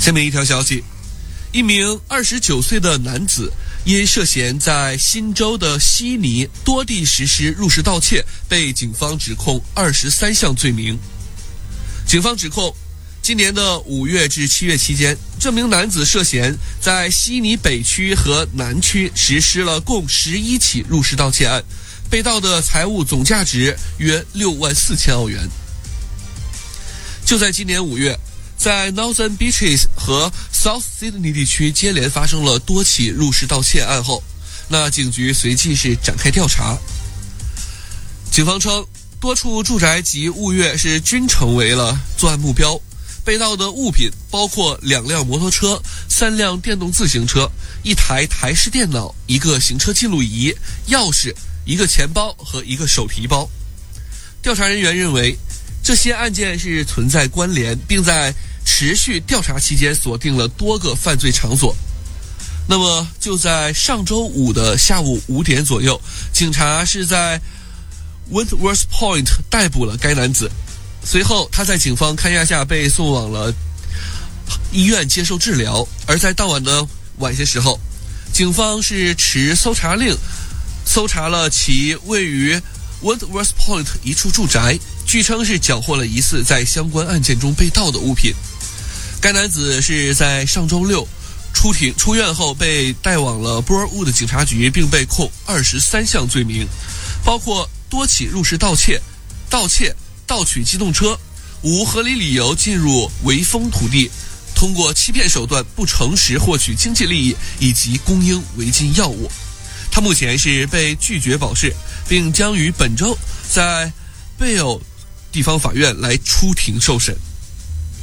下面一条消息，一名29岁的男子因涉嫌在新州的悉尼多地实施入室盗窃，被警方指控23项罪名。警方指控，今年的5月至7月期间，这名男子涉嫌在悉尼北区和南区实施了共11起入室盗窃案，被盗的财物总价值约6万4千澳元。就在今年5月，在 Northern Beaches 和 South Sydney 地区接连发生了多起入室盗窃案后，警局随即是展开调查。警方称，多处住宅及物业均成为了作案目标。被盗的物品包括2辆摩托车、3辆电动自行车、1台台式电脑、1个行车记录仪、钥匙、1个钱包和1个手提包。调查人员认为，这些案件是存在关联，并在持续调查期间锁定了多个犯罪场所。那么就在上周五的下午5点左右，警察是在 Wentworth Point 逮捕了该男子。随后他在警方看押下被送往了医院接受治疗。而在当晚的晚些时候，警方是持搜查令搜查了其位于 Wentworth Point 一处住宅，据称是缴获了疑似在相关案件中被盗的物品。该男子是在上周六出院后被带往了波尔乌的警察局，并被控23项罪名，包括多起入室盗窃、盗取机动车、无合理理由进入围封土地、通过欺骗手段不诚实获取经济利益以及供应违禁药物。他目前是被拒绝保释，并将于本周在贝尔地方法院来出庭受审。